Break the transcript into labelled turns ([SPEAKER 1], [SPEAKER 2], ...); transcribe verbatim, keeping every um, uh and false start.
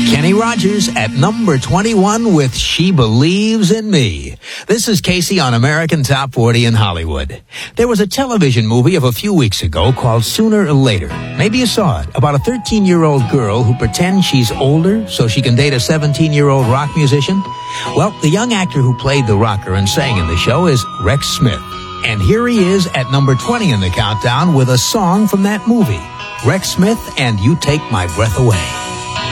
[SPEAKER 1] Kenny Rogers at number twenty-one with She Believes in Me. This is Casey on American Top forty in Hollywood. There was a television movie of a few weeks ago called Sooner or Later. Maybe you saw it, about a thirteen-year-old girl who pretends she's older so she can date a seventeen-year-old rock musician. Well, the young actor who played the rocker and sang in the show is Rex Smith. And here he is at number twenty in the countdown with a song from that movie. Rex Smith and You Take My Breath Away.